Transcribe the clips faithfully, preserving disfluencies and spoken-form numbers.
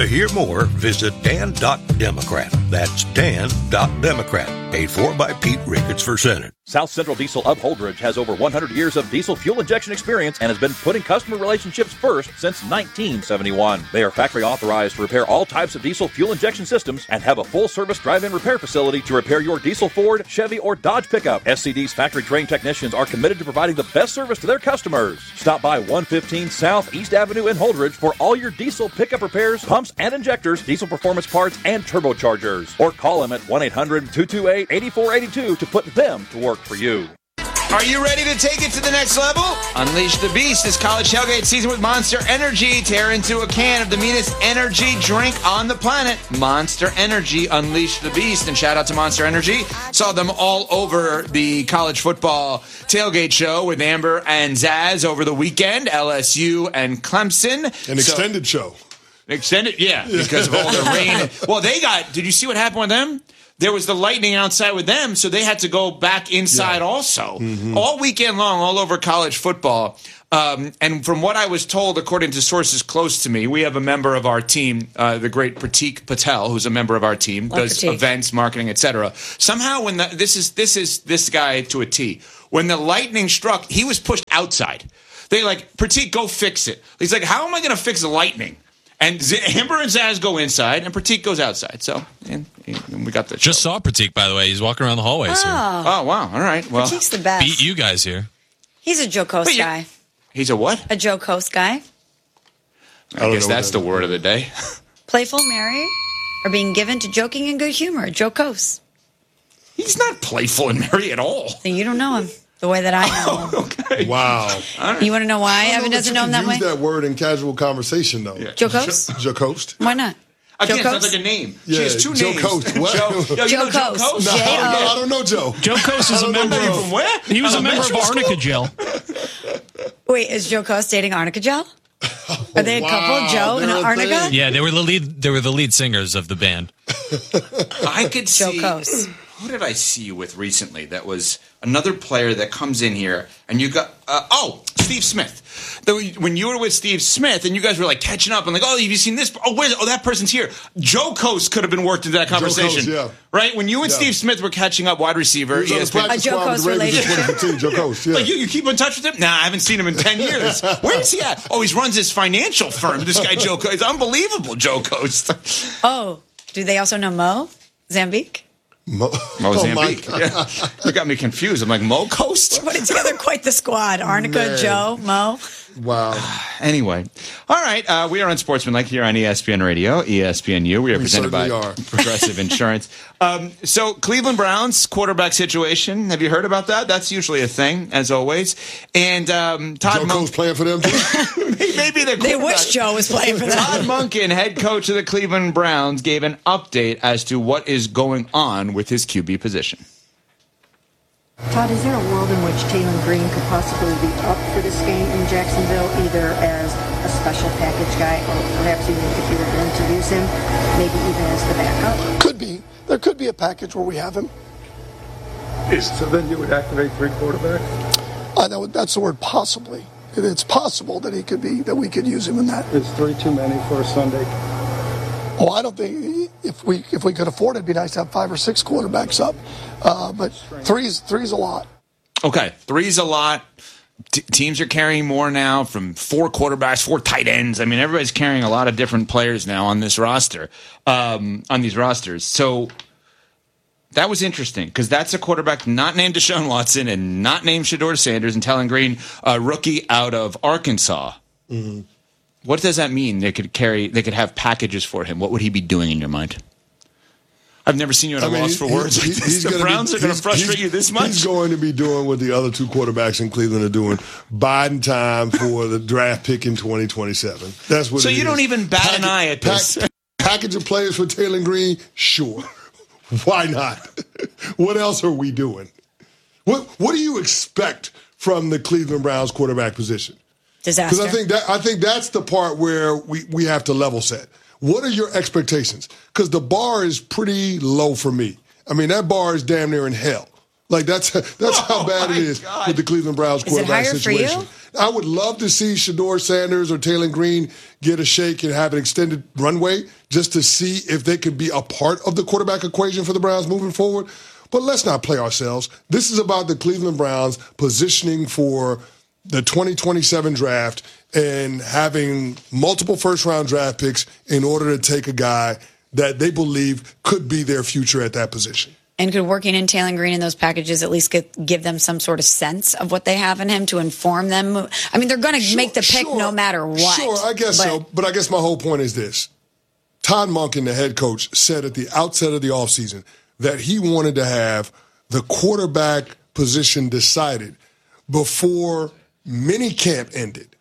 To hear more, visit dan dot democrat. That's dan dot democrat. Paid for by Pete Ricketts for Senate. South Central Diesel of Holdridge has over one hundred years of diesel fuel injection experience and has been putting customer relationships first since nineteen seventy-one. They are factory authorized to repair all types of diesel fuel injection systems and have a full-service drive-in repair facility to repair your diesel Ford, Chevy, or Dodge pickup. S C D's factory-trained technicians are committed to providing the best service to their customers. Stop by one fifteen South East Avenue in Holdridge for all your diesel pickup repairs, pumps and injectors, diesel performance parts, and turbochargers. Or call them at one eight hundred two two eight eight four eight two to put them to work for you. Are you ready to take it to the next level? Unleash the beast this college tailgate season with Monster Energy. Tear into a can of the meanest energy drink on the planet. Monster Energy, unleash the beast. And shout out to Monster Energy. Saw them all over the college football tailgate show with Amber and Zaz over the weekend. L S U and Clemson. An extended so, show. Extended, yeah, because of all the rain. Well, they got, did you see what happened with them? There was the lightning outside with them, so they had to go back inside yeah. also. Mm-hmm. All weekend long, all over college football. Um, and from what I was told, according to sources close to me, we have a member of our team, uh, the great Pratik Patel, who's a member of our team, Love does Pratik. Events, marketing, et cetera. Somehow, when the, this is this is this guy to a T. When the lightning struck, he was pushed outside. They like, Pratik, go fix it. He's like, how am I going to fix the lightning? And Z- Amber and Zaz go inside, and Pratik goes outside. So, and, and we got the show. Just saw Pratik, by the way. He's walking around the hallways oh. here. Oh, wow. All right. Well, Pratik's the best. Beat you guys here. He's a Joe Coast guy. He's a what? A Joe Coast guy. I, I guess that's the word of the day. Playful, merry, or being given to joking and good humor. Joe Coast. He's not playful and merry at all. Then you don't know him the way that I know him. Oh, okay. Wow. Right. You want to know why Evan doesn't know him that way? Use that word in casual conversation, though. Yeah. Joe Coast? Joe Coast. Why not? Again, Joe sounds like a name. Yeah, she has two Joe names. Coast. What? Joe, yo, Joe know Coast. Joe Coast? No, J O I don't know Joe. Joe Coast is a member of. From where? He was a member of Arnica Gel. Wait, is Joe Coast dating Arnica Gel? Are they a wow, couple, Joe and Arnica? Thing. Yeah, they were the lead. They were the lead singers of the band. I could see. Joe Coast. Who did I see you with recently? That was another player that comes in here, and you got uh, oh Steve Smith. The, when you were with Steve Smith, and you guys were like catching up, and like, oh, have you seen this? Oh, where's oh that person's here? Joe Coast could have been worked into that conversation, Joe Coast, yeah. Right? When you and yeah. Steve Smith were catching up, wide receiver, he was on the a Joe Coast relationship. Joe Coast, yeah. Like you, you keep in touch with him? Nah, I haven't seen him in ten years. Where is he at? Oh, he runs his financial firm. This guy Joe Coast, it's unbelievable. Joe Coast. Oh, do they also know Mo Zambique? Mo, Mozambique. Oh yeah. You got me confused. I'm like, Mo Coast? We're putting together quite the squad. Arnica, Man. Joe, Mo. Wow. Anyway. All right. Uh, we are on Sportsmanlike here on E S P N Radio, E S P N U. We are we presented by are. Progressive Insurance. Um, so, Cleveland Browns quarterback situation. Have you heard about that? That's usually a thing, as always. And um, Todd Joe Monk- Coast playing for them, too? Maybe the They wish Joe was playing for them. Todd Monken, head coach of the Cleveland Browns, gave an update as to what is going on with his Q B position. Todd, is there a world in which Taylen Green could possibly be up for this game in Jacksonville, either as a special package guy or perhaps even if you were going to use him, maybe even as the backup? Could be. There could be a package where we have him. So then you would activate three quarterbacks? Uh, that would, that's the word possibly. It's possible that he could be, that we could use him in that. Is three too many for a Sunday? Oh, I don't think if we if we could afford it, it'd be nice to have five or six quarterbacks up. Uh, but three's three's a lot. Okay, three's a lot. T- teams are carrying more now from four quarterbacks, four tight ends. I mean, everybody's carrying a lot of different players now on this roster, um, on these rosters. So that was interesting because that's a quarterback not named Deshaun Watson and not named Shedeur Sanders and Taylen Green, a rookie out of Arkansas. Mm-hmm. What does that mean? They could carry, they could have packages for him. What would he be doing in your mind? I've never seen you at a I mean, loss for words. He, like this. The Browns be, are going to frustrate you this much. He's going to be doing what the other two quarterbacks in Cleveland are doing, biding time for the draft pick in twenty twenty-seven. That's what. So it you is. don't even bat Pack, an eye at this. Pack, package of players for Taylen Green? Sure. Why not? What else are we doing? What What do you expect from the Cleveland Browns quarterback position? Disaster. Because I think that I think that's the part where we, we have to level set. What are your expectations? Because the bar is pretty low for me. I mean, that bar is damn near in hell. Like, that's that's how Oh, bad my it is God. with the Cleveland Browns Is it quarterback higher for you? situation. I would love to see Shador Sanders or Taylor Green get a shake and have an extended runway just to see if they could be a part of the quarterback equation for the Browns moving forward. But let's not play ourselves. This is about the Cleveland Browns positioning for the twenty twenty-seven draft and having multiple first-round draft picks in order to take a guy that they believe could be their future at that position. And could working in Taylor Green in those packages at least get, give them some sort of sense of what they have in him to inform them? I mean, they're going to Sure, make the pick sure, no matter what. Sure, I guess but, so. But I guess my whole point is this. Todd Monken, the head coach, said at the outset of the offseason that he wanted to have the quarterback position decided before minicamp ended.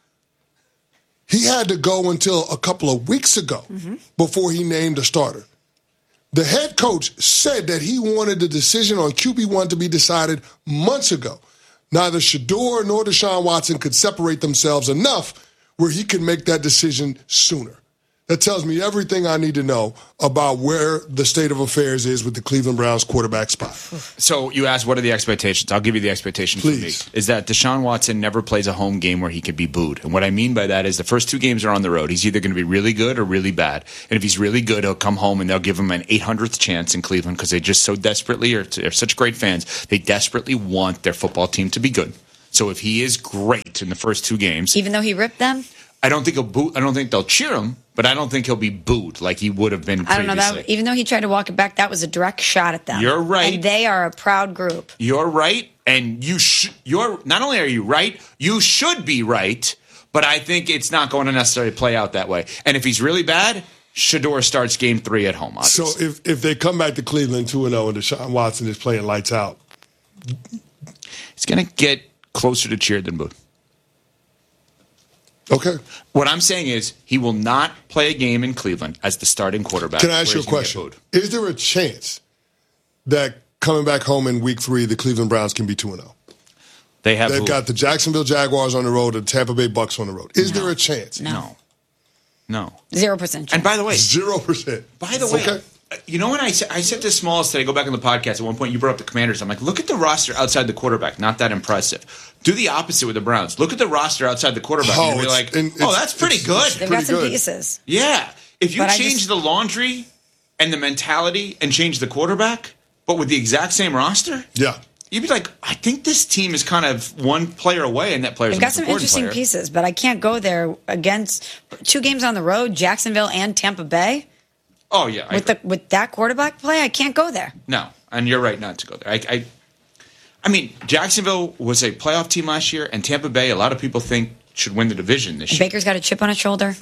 He had to go until a couple of weeks ago mm-hmm. before he named a starter. The head coach said that he wanted the decision on Q B one to be decided months ago. Neither Shador nor Deshaun Watson could separate themselves enough where he could make that decision sooner. That tells me everything I need to know about where the state of affairs is with the Cleveland Browns quarterback spot. So you asked, what are the expectations? I'll give you the expectation Please. for me. Is that Deshaun Watson never plays a home game where he could be booed. And what I mean by that is the first two games are on the road. He's either going to be really good or really bad. And if he's really good, he'll come home and they'll give him an eight hundredth chance in Cleveland because they just so desperately are, are such great fans. They desperately want their football team to be good. So if he is great in the first two games, even though he ripped them, I don't think he'll boo. I don't think they'll cheer him, but I don't think he'll be booed like he would have been previously. I don't know. That, even though he tried to walk it back, that was a direct shot at them. You're right. And they are a proud group. You're right, and you sh- you're not only are you right, you should be right. But I think it's not going to necessarily play out that way. And if he's really bad, Shador starts game three at home. Obviously. So if if they come back to Cleveland two and zero and Deshaun Watson is playing lights out, it's going to get closer to cheered than booed. Okay. What I'm saying is he will not play a game in Cleveland as the starting quarterback. Can I ask you a question? Is there a chance that coming back home in week three, the Cleveland Browns can be two and zero? They have. They've who? got the Jacksonville Jaguars on the road, the Tampa Bay Bucks on the road. Is no. there a chance? No. No. Zero percent chance. And by the way, zero percent. By the way. Okay. You know when I said, I said to Smalls today, go back on the podcast, at one point you brought up the Commanders. I'm like, look at the roster outside the quarterback. Not that impressive. Do the opposite with the Browns. Look at the roster outside the quarterback. Oh, and you're like, oh, that's pretty it's, good. It's They've pretty got some good. pieces. Yeah. If you But I change just- the laundry and the mentality and change the quarterback, but with the exact same roster, Yeah. you'd be like, I think this team is kind of one player away, and that player's They've the got most some important interesting player. pieces, but I can't go there against two games on the road, Jacksonville and Tampa Bay. Oh, yeah. I With the with that quarterback play, I can't go there. No, and you're right not to go there. I, I, I mean, Jacksonville was a playoff team last year, and Tampa Bay, a lot of people think should win the division this And year. Baker's got a chip on his shoulder.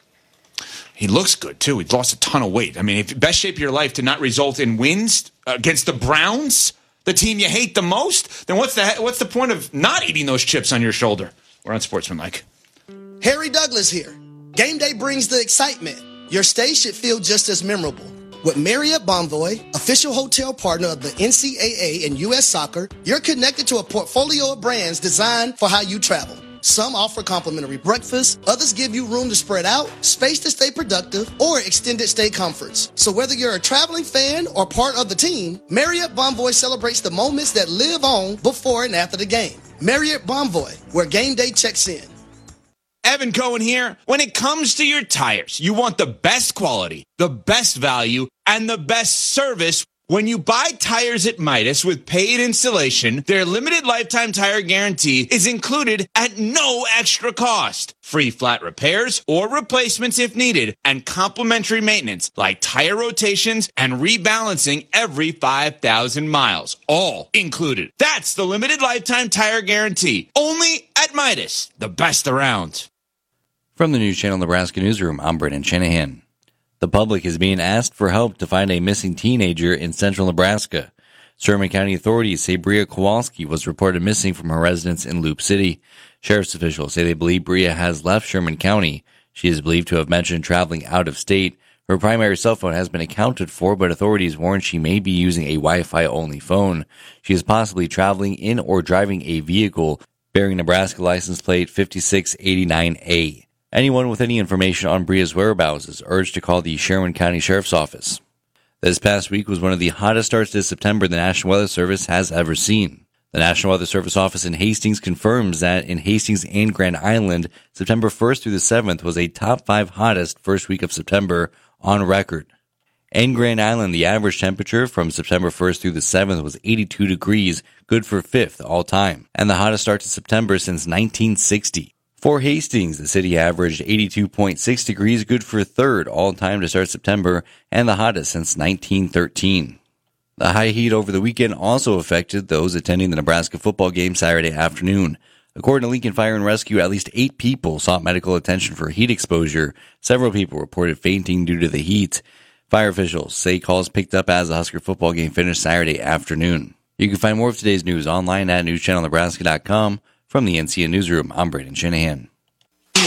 He looks good too. He's lost a ton of weight. I mean, if best shape of your life to not result in wins against the Browns, the team you hate the most, then what's the what's the point of not eating those chips on your shoulder? We're on Sportsmanlike. Harry Douglas here. Game day brings the excitement. Your stay should feel just as memorable. With Marriott Bonvoy, official hotel partner of the N C double A and U S Soccer, you're connected to a portfolio of brands designed for how you travel. Some offer complimentary breakfast, others give you room to spread out, space to stay productive, or extended stay comforts. So whether you're a traveling fan or part of the team, Marriott Bonvoy celebrates the moments that live on before and after the game. Marriott Bonvoy, where game day checks in. Evan Cohen here. When it comes to your tires, you want the best quality, the best value, and the best service. When you buy tires at Midas with paid installation, their limited lifetime tire guarantee is included at no extra cost. Free flat repairs or replacements if needed, and complimentary maintenance like tire rotations and rebalancing every five thousand miles. All included. That's the limited lifetime tire guarantee. Only at Midas, the best around. From the News Channel Nebraska Newsroom, I'm Brendan Shanahan. The public is being asked for help to find a missing teenager in central Nebraska. Sherman County authorities say Bria Kowalski was reported missing from her residence in Loop City. Sheriff's officials say they believe Bria has left Sherman County. She is believed to have mentioned traveling out of state. Her primary cell phone has been accounted for, but authorities warn she may be using a Wi-Fi only phone. She is possibly traveling in or driving a vehicle bearing Nebraska license plate fifty-six eighty-nine A. Anyone with any information on Bria's whereabouts is urged to call the Sherman County Sheriff's Office. This past week was one of the hottest starts to September the National Weather Service has ever seen. The National Weather Service office in Hastings confirms that in Hastings and Grand Island, September first through the seventh was a top five hottest first week of September on record. In Grand Island, the average temperature from September first through the seventh was eighty-two degrees, good for fifth all time, and the hottest start to September since nineteen sixty. For Hastings, the city averaged eighty-two point six degrees, good for third all time to start September, and the hottest since nineteen thirteen. The high heat over the weekend also affected those attending the Nebraska football game Saturday afternoon. According to Lincoln Fire and Rescue, at least eight people sought medical attention for heat exposure. Several people reported fainting due to the heat. Fire officials say calls picked up as the Husker football game finished Saturday afternoon. You can find more of today's news online at news channel nebraska dot com. From the N C N Newsroom, I'm Braden Shanahan. E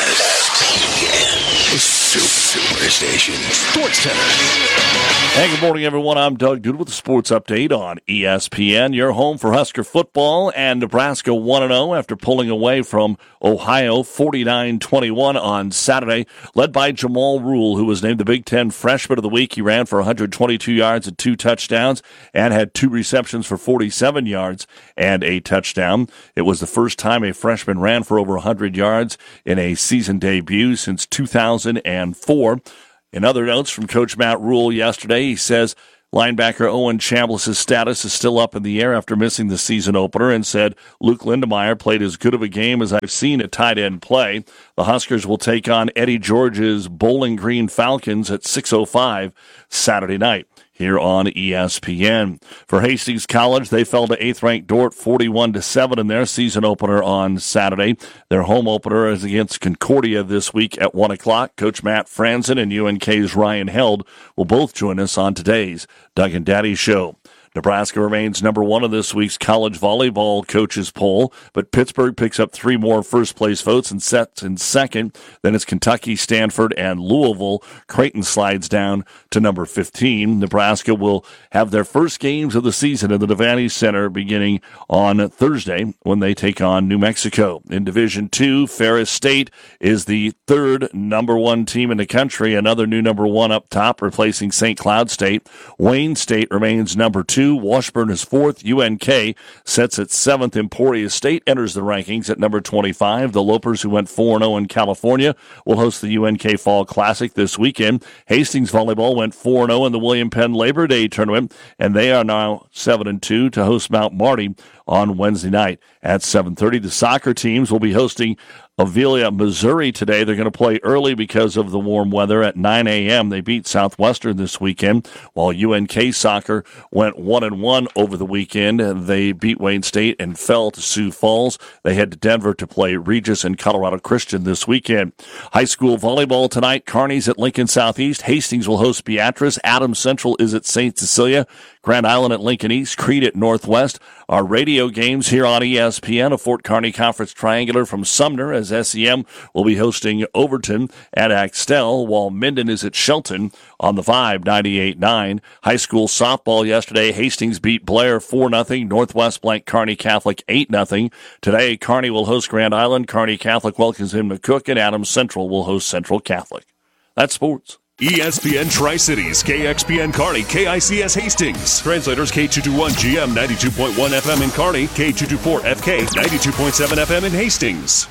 S P N, the Superstation Sports Center. Hey, good morning, everyone. I'm Doug Duda with the Sports Update on E S P N. Your home for Husker football, and Nebraska one and oh after pulling away from Ohio forty-nine twenty-one on Saturday, led by Jamal Rule, who was named the Big Ten Freshman of the Week. He ran for one hundred twenty-two yards and two touchdowns and had two receptions for forty-seven yards and a touchdown. It was the first time a freshman ran for over one hundred yards in a season debut since two thousand four. In other notes from Coach Matt Rule yesterday, he says linebacker Owen Chambliss' status is still up in the air after missing the season opener, and said Luke Lindemeyer played as good of a game as I've seen at tight end play. The Huskers will take on Eddie George's Bowling Green Falcons at six oh five Saturday night here on E S P N. For Hastings College, they fell to eighth-ranked Dordt forty-one to seven in their season opener on Saturday. Their home opener is against Concordia this week at one o'clock. Coach Matt Franzen and U N K's Ryan Held will both join us on today's Doug and Daddy Show. Nebraska remains number one in this week's college volleyball coaches poll, but Pittsburgh picks up three more first-place votes and sets in second. Then it's Kentucky, Stanford, and Louisville. Creighton slides down to number fifteen. Nebraska will have their first games of the season at the Devaney Center beginning on Thursday when they take on New Mexico. In Division two, Ferris State is the third number one team in the country, another new number one up top, replacing Saint Cloud State. Wayne State remains number two. Washburn is fourth. U N K sets at seventh. Emporia State enters the rankings at number twenty-five. The Lopers, who went four and oh in California, will host the U N K Fall Classic this weekend. Hastings Volleyball went four and oh in the William Penn Labor Day Tournament, and they are now seven and two to host Mount Marty on Wednesday night at seven thirty. The soccer teams will be hosting Avila, Missouri today. They're going to play early because of the warm weather at nine a.m. They beat Southwestern this weekend, while U N K soccer went one and one over the weekend. They beat Wayne State and fell to Sioux Falls. They head to Denver to play Regis and Colorado Christian this weekend. High school volleyball tonight. Kearney's at Lincoln Southeast. Hastings will host Beatrice. Adams Central is at Saint Cecilia. Grand Island at Lincoln East. Crete at Northwest. Our radio games here on E S P N. A Fort Kearney Conference Triangular from Sumner, as S E M will be hosting Overton at Axtell, while Minden is at Shelton on the Vibe ninety-eight nine. High school softball yesterday, Hastings beat Blair four nothing. Northwest blanked Kearney Catholic eight nothing. Today, Kearney will host Grand Island. Kearney Catholic welcomes him to Cook, and Adams Central will host Central Catholic. That's sports. E S P N Tri-Cities, K X P N Kearney, K I C S Hastings. Translators K two twenty-one G M ninety-two point one F M in Kearney, K two twenty-four F K ninety-two point seven F M in Hastings.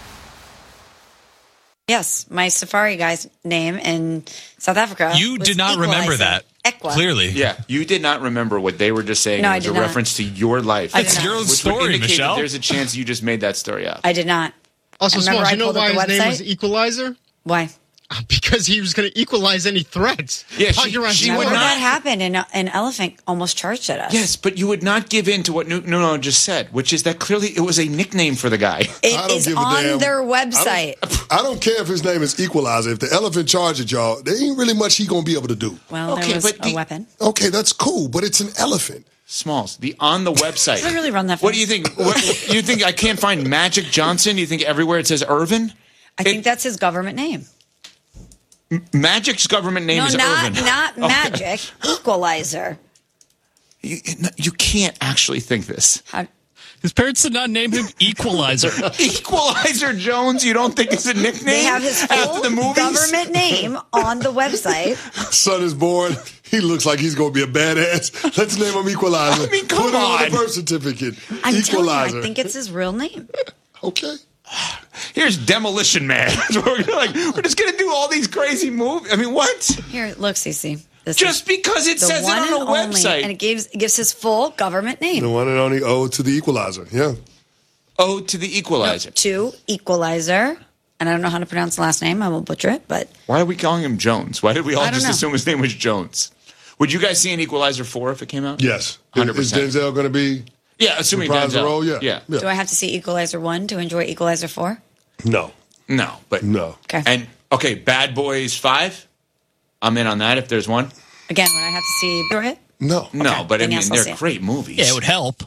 Yes, my Safari guy's name in South Africa. You did not remember that. Equa. Clearly. Yeah, you did not remember what they were just saying. No, I as did a not. reference to your life. I did It's not. your own Which would story, indicate that Michelle. there's a chance you just made that story up. I did not. Also, I remember Smalls, I you know pulled why up his the name was website. Equalizer? Why? Because he was going to equalize any threats. Yeah, she- Talking around she Smalls. would Remember not- that happened, and an elephant almost charged at us. Yes, but you would not give in to what Nu- Nuno just said, which is that clearly it was a nickname for the guy. I It don't is give a on damn. their website. I don't, I don't care if his name is Equalizer. If the elephant charges y'all, there ain't really much he gonna be able to do. Well, Okay, there was but a the- weapon. Okay, that's cool, but it's an elephant. Smalls, the on the website. Does it really run that What do fast? you think? What, you think I can't find Magic Johnson? You think everywhere it says Irvin? I think that's his government name. Magic's government name no, is not Irvin. not Okay. Magic. Equalizer. You, you can't actually think this. How, His parents did not name him Equalizer. Equalizer Jones, you don't think it's a nickname? they have his after full the movies? government name on the website. Son is born. He looks like he's going to be a badass. Let's name him Equalizer. I mean, come Put it on on. the birth certificate. I'm Equalizer. telling you, I think it's his real name. Okay. Here's Demolition Man. we're, like, we're just going to do all these crazy movies. I mean, what? Here, look, Cece. This Just is because it the says it one on and the only, website. and it gives it gives his full government name. The one and only ode to the Equalizer. Yeah. Ode to the Equalizer. To Equalizer, and I don't know how to pronounce the last name. I will butcher it, but Why are we calling him Jones? Why did we all I don't just know. assume his name was Jones? Would you guys see an Equalizer four if it came out? Yes. one hundred percent. Is Denzel going to be? Yeah, assuming reprise the Denzel. role? Yeah. yeah. do I have to see Equalizer one to enjoy Equalizer four? No. No, but No. Okay. and okay, Bad Boys five. I'm in on that if there's one. Again, would I have to see it? No. No, Okay, but I then mean yes, I'll see they're it. great movies. Yeah, it would help.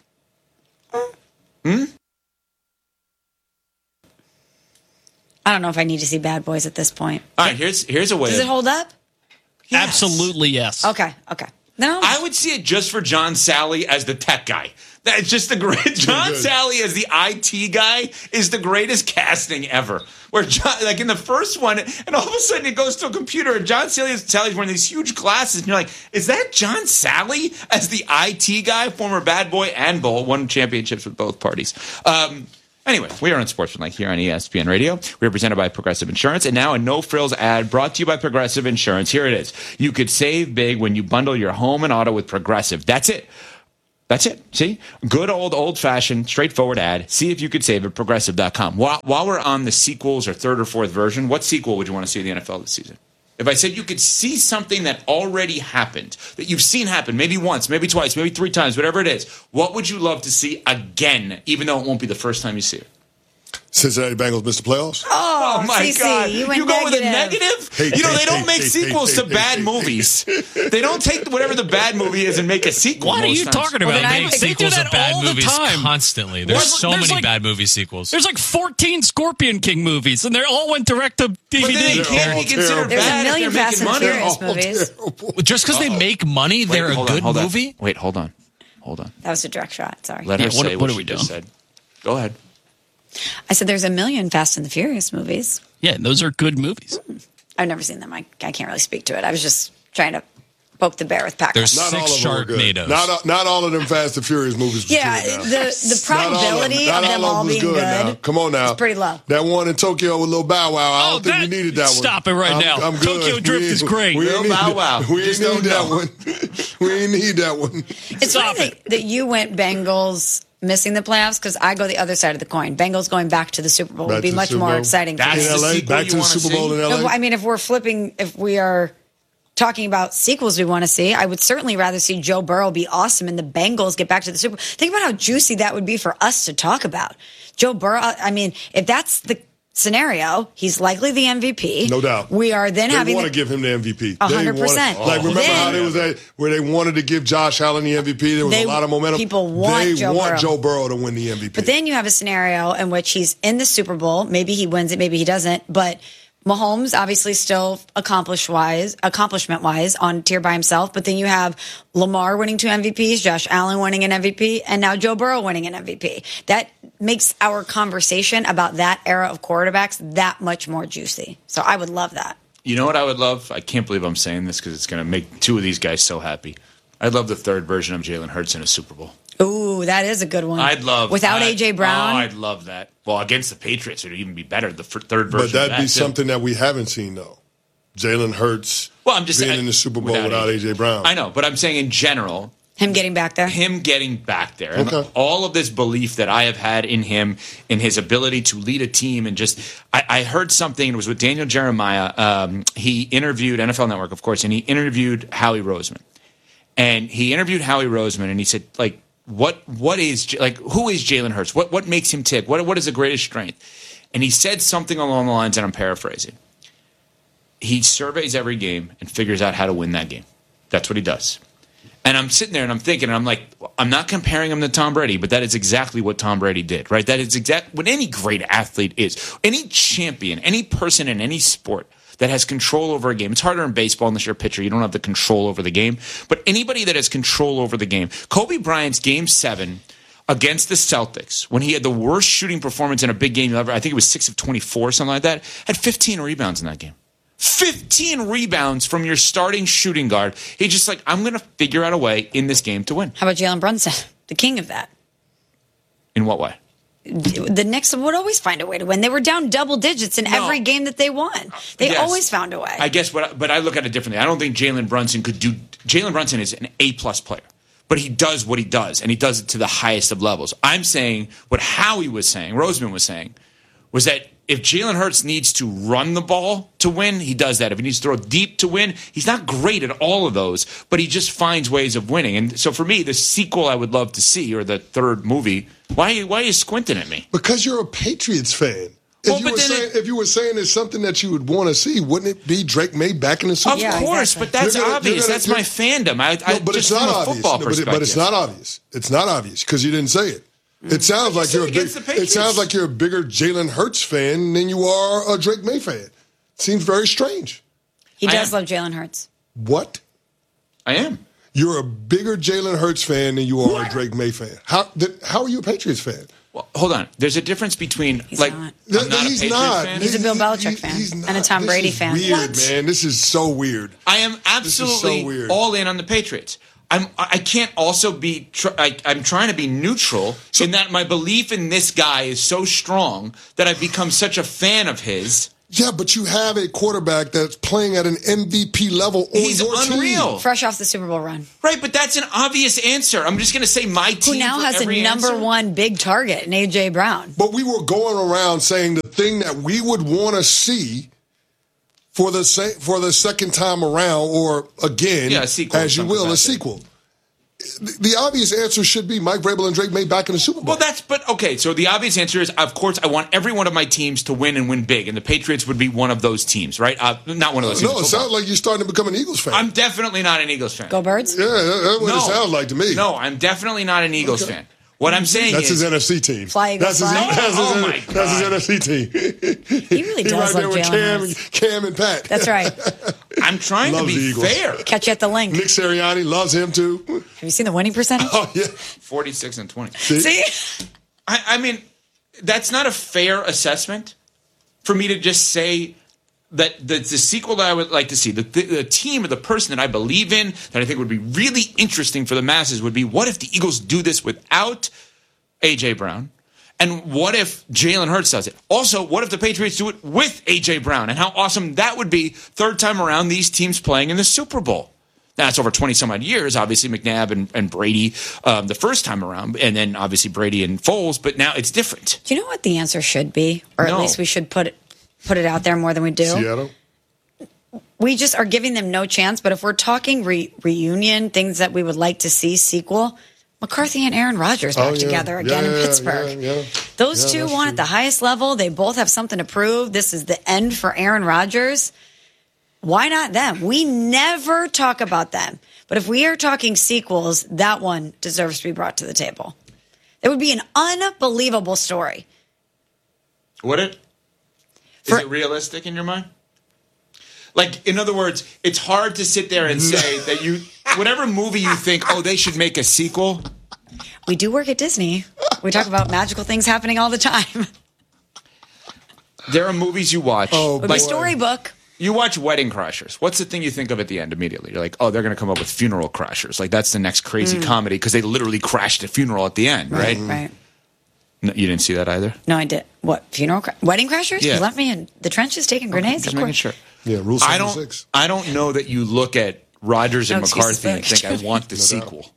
Hmm? I don't know if I need to see Bad Boys at this point. All right, here's here's a way. Does of- it hold up? Absolutely, yes. Okay, okay. No, I would see it just for John Sally as the tech guy. That's just the great. John Sally as the I T guy is the greatest casting ever. Where John, like in the first one, and all of a sudden it goes to a computer, and John Sally is Sally's wearing these huge glasses, and you're like, is that John Sally as the I T guy, former Bad Boy and Bull, won championships with both parties. Um, Anyway, we are on Sportsmanlike here on E S P N Radio. We are presented by Progressive Insurance. And now a no-frills ad brought to you by Progressive Insurance. Here it is. You could save big when you bundle your home and auto with Progressive. That's it. That's it. See? Good old, old-fashioned, straightforward ad. See if you could save at Progressive dot com. While, while we're on the sequels or third or fourth version, what sequel would you want to see in the N F L this season? If I said you could see something that already happened, that you've seen happen maybe once, maybe twice, maybe three times, whatever it is, what would you love to see again, even though it won't be the first time you see it? Cincinnati Bengals missed the playoffs? Oh, Oh, my C C, God. you went You go with a negative. negative? Hey, you know, hey, they don't hey, make hey, sequels hey, to hey, bad hey, movies. They don't take whatever the bad movie is and make a sequel. What are most you times. talking Well, about? then I They would- make They do sequels that of bad all the movies time. constantly. There's There's- so there's many like- bad movie sequels. There's like fourteen Scorpion King movies, and they all went direct to D V But then they D. can't be considered There's bad a million if they're Fast making and money. Furious Oh, movies. terrible. Just because they make money, Wait, they're a hold on, good hold on. movie. Wait, hold on. Hold on. That was a direct shot. Sorry. Let her Yeah, what- say what what, are she we just doing? said. Go ahead. I said there's a million Fast and the Furious movies. Yeah, those are good movies. I've never seen them. I, I can't really speak to it. I was just trying to poke the bear with Pac. There's Not all six of them are good. Sharknadoes. Not, all- not all of them Fast and Furious movies were Yeah, good now. the the Not all probability not of them all was being good, now. Come on now. is pretty low. That one in Tokyo with Lil Bow Wow, I Oh, don't think that- we needed that one. stop it right I'm- now. I'm good. Tokyo Drift We is ain't- great. We Lil ain't need Bow that- Wow. We ain't Just need don't that know. one. We ain't need that one. It's Stop funny that, that you went Bengals missing the playoffs because I go the other side of the coin. Bengals going back to the Super Bowl Back would be to the much Super more Bowl. exciting. to That's me. In the L A, sequel back you to the wanna Super Bowl see? in L A. No, I mean, if we're flipping, if we are talking about sequels we want to see, I would certainly rather see Joe Burrow be awesome and the Bengals get back to the Super Bowl. Think about how juicy that would be for us to talk about. Joe Burrow, I mean, if that's the scenario, he's likely the M V P. No doubt. We are then They having want the, to give him the M V P. A They hundred wanna- percent. Like, remember Then- how they was at, where they wanted to give Josh Allen the M V P? There was They- a lot of momentum. people want They Joe want Burrow. Joe Burrow to win the M V P. But then you have a scenario in which he's in the Super Bowl. Maybe he wins it, maybe he doesn't. But Mahomes obviously still accomplished wise, accomplishment wise on tier by himself. But then you have Lamar winning two M V Ps, Josh Allen winning an M V P, and now Joe Burrow winning an M V P. That makes our conversation about that era of quarterbacks that much more juicy. So I would love that. You know what I would love? I can't believe I'm saying this because it's going to make two of these guys so happy. I'd love the third version of Jalen Hurts in a Super Bowl. Ooh, that is a good one. I'd love without I- A J Brown. Oh, I'd love that. Well, against the Patriots, it would even be better. The f- third version. But of that'd that, be too. something that we haven't seen, though. Jalen Hurts Well, I'm just being saying, in the Super Bowl without A J Brown. I know, but I'm saying in general, him getting back there. him getting back there, and Okay. all of this belief that I have had in him, in his ability to lead a team, and just I, I heard something. It was with Daniel Jeremiah. Um, he interviewed N F L Network, of course, and he interviewed Howie Roseman, and he interviewed Howie Roseman, and he said, like, what what is like who is Jalen Hurts? What what makes him tick? What what is the greatest strength? And he said something along the lines, and I'm paraphrasing. He surveys every game and figures out how to win that game. That's what he does. And I'm sitting there and I'm thinking, and I'm like, I'm not comparing him to Tom Brady, but that is exactly what Tom Brady did, right? That is exact what any great athlete is. Any champion, any person in any sport that has control over a game. It's harder in baseball unless you're a pitcher. You don't have the control over the game. But anybody that has control over the game. Kobe Bryant's game seven against the Celtics, when he had the worst shooting performance in a big game ever, I think it was six of twenty-four, something like that, had fifteen rebounds in that game. fifteen rebounds from your starting shooting guard. He's just like, I'm going to figure out a way in this game to win. How about Jalen Brunson, the king of that? In what way? The Knicks would always find a way to win. They were down double digits in No. every game that they won. They Yes. always found a way. I guess, but, but I look at it differently. I don't think Jalen Brunson could do. Jalen Brunson is an A-plus player, but he does what he does, and he does it to the highest of levels. I'm saying what Howie was saying, Roseman was saying, was that if Jalen Hurts needs to run the ball to win, he does that. If he needs to throw deep to win, he's not great at all of those, but he just finds ways of winning. And so for me, the sequel I would love to see, or the third movie, why, why are you squinting at me? Because you're a Patriots fan. If, Well, you but were then saying, it- if you were saying it's something that you would want to see, wouldn't it be Drake May back in the Super Of Bowl? course, but that's You're gonna- obvious. you're That's gonna- my fandom. I, I No, but just it's from not a obvious. football No, but, it- perspective. but it's not obvious. It's not obvious because you didn't say it. It sounds like you're a big. against the It Patriots. sounds like you're a bigger Jalen Hurts fan than you are a Drake May fan. Seems very strange. he I does am. love Jalen Hurts. What? I am. You're a bigger Jalen Hurts fan than you are a Drake May fan. How? Then, how are you a Patriots fan? Well, hold on. There's a difference between He's like not. I'm not he's a Patriots not. fan. He's a Bill He- Belichick he- fan he's and a not. Tom This Brady is fan. Weird, What? man. This is so weird. I am is so absolutely weird. all in on the Patriots. I'm. I can't also be. Tr- I, I'm trying to be neutral in that my belief in this guy is so strong that I've become such a fan of his. Yeah, but you have a quarterback that's playing at an M V P level on He's your unreal. team. Fresh off the Super Bowl run. Right, but that's an obvious answer. I'm just going to say my team Who now for has a every number answer. one big target in A J Brown. But we were going around saying the thing that we would want to see for the sa- for the second time around, or again, Yeah, a sequel as you or will, something a like that. sequel. The, the obvious answer should be Mike Vrabel and Drake May back in the Super Bowl. Well, that's but okay. So the obvious answer is, of course, I want every one of my teams to win and win big, and the Patriots would be one of those teams, right? Uh, not one of those. teams no, in it football. sounds like you're starting to become an Eagles fan. I'm definitely not an Eagles fan. Go Birds. yeah, that- that's what No. it sounds like to me. No, I'm definitely not an Eagles Okay. fan. What I'm saying That's is, his N F C team. Fly, Eagles, that's his, fly. that's his, Oh, N- my that's his God. N F C team. He really He's does right there love with Jalen Cam, Hurts. Cam and Pat. That's right. I'm trying to Loves the be Eagles. fair. Catch you at the link. Nick Sirianni loves him too. Have you seen the winning percentage? Oh yeah. forty-six and twenty. See? I, I mean, that's not a fair assessment for me to just say that the, the sequel that I would like to see, the, the, the team or the person that I believe in, that I think would be really interesting for the masses, would be what if the Eagles do this without A J Brown? And what if Jalen Hurts does it? Also, what if the Patriots do it with A J Brown? And how awesome that would be third time around these teams playing in the Super Bowl. Now, it's over twenty some odd years, obviously, McNabb and, and Brady um, the first time around, and then obviously Brady and Foles, but now it's different. Do you know what the answer should be? Or at No. least we should put it, put it out there more than we do? Seattle. We just are giving them no chance. But if we're talking re- reunion, things that we would like to see, sequel, McCarthy and Aaron Rodgers back Oh, yeah. together again Yeah, in yeah, Pittsburgh. yeah, yeah. Those Yeah, two that's won true. at the highest level. They both have something to prove. This is the end for Aaron Rodgers. Why not them? We never talk about them. But if we are talking sequels, that one deserves to be brought to the table. It would be an unbelievable story. Would it? Is it realistic in your mind? Like, in other words, it's hard to sit there and say that you, whatever movie you think, oh, they should make a sequel. We do work at Disney. We talk about magical things happening all the time. There are movies you watch. Oh, It would be Storybook. You watch Wedding Crashers. What's the thing you think of at the end immediately? You're like, oh, they're going to come up with Funeral Crashers. Like, that's the next crazy Mm. comedy because they literally crashed a funeral at the end, right? Right. No, you didn't see that either? No, I did. What? Funeral? Cra- Wedding Crashers? Yeah. You left me in the trenches taking grenades? Just Of making course. sure. Yeah, Rule I don't, seventy-six. I don't know that you look at Rodgers and No excuses McCarthy and for think, I want the No doubt. sequel.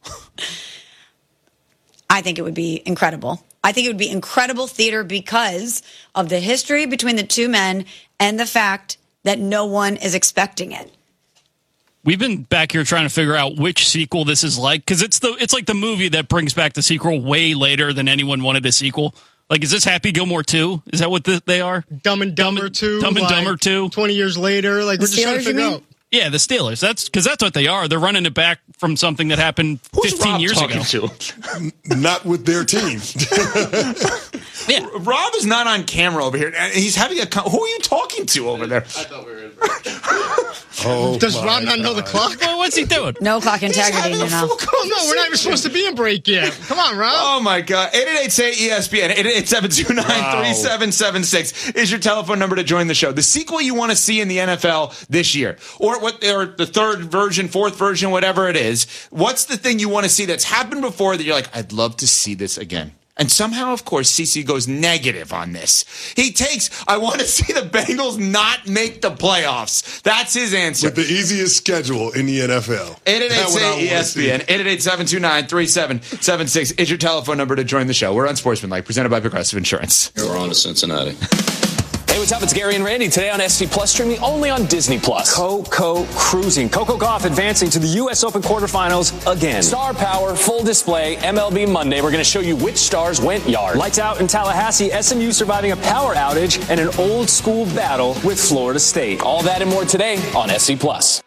I think it would be incredible. I think it would be incredible theater because of the history between the two men and the fact that no one is expecting it. We've been back here trying to figure out which sequel this is like because it's the it's like the movie that brings back the sequel way later than anyone wanted a sequel. Like, is this Happy Gilmore two? Is that what the, they are? Dumb and Dumber two. Dumb and like, Dumber two. twenty years later. Like, The we're just trying Steelers, to you figure mean? out. Yeah, the Steelers. That's because that's what they are. They're running it back from something that happened Who's fifteen Rob years talking ago. to? Not with their team. Yeah. Rob is not on camera over here. He's having a. Con- Who are you talking to over there? I thought we were in Oh, Does my Rob not know the God. clock? Well, what's he doing? No clock integrity, you know. Oh, no, we're not even supposed to be in break yet. Come on, Rob. Oh, my God. eight eight eight, S A Y, E S P N. eight eight eight, seven two nine, three seven seven six is your telephone number to join the show. The sequel you want to see in the N F L this year, or what, or the third version, fourth version, whatever it is. What's the thing you want to see that's happened before that you're like, I'd love to see this again? And somehow, of course, C C goes negative on this. He takes, I want to see the Bengals not make the playoffs. That's his answer. With the easiest schedule in the N F L. eight eight eight, That's what I S A Y, E wanna S P N. see. eight eight eight, seven two nine, three seven seven six is your telephone number to join the show. We're Unsportsmanlike, presented by Progressive Insurance. We're on to Cincinnati. Hey, what's up? It's Gary and Randy. Today on S C Plus, streaming only on Disney Plus. Coco Cruising. Coco Gauff advancing to the U S Open quarterfinals again. Star Power, full display, M L B Monday. We're going to show you which stars went yard. Lights out in Tallahassee, S M U surviving a power outage and an old school battle with Florida State. All that and more today on S C Plus.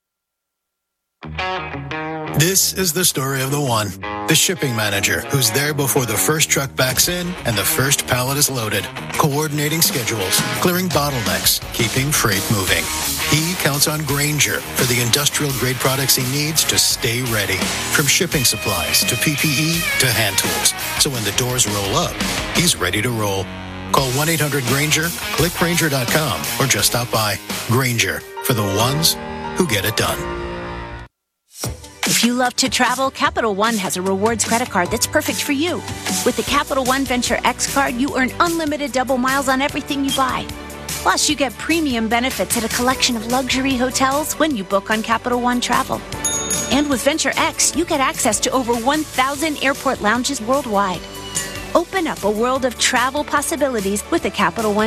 This is the story of the one, the shipping manager who's there before the first truck backs in and the first pallet is loaded, coordinating schedules, clearing bottlenecks, keeping freight moving. He counts on Grainger for the industrial grade products he needs to stay ready, from shipping supplies to P P E to hand tools. So when the doors roll up, he's ready to roll. Call one eight hundred Grainger, click Grainger dot com, or just stop by. Grainger, for the ones who get it done. If you love to travel, Capital One has a rewards credit card that's perfect for you. With the Capital One Venture X card, you earn unlimited double miles on everything you buy. Plus, you get premium benefits at a collection of luxury hotels when you book on Capital One Travel. And with Venture X, you get access to over one thousand airport lounges worldwide. Open up a world of travel possibilities with the Capital One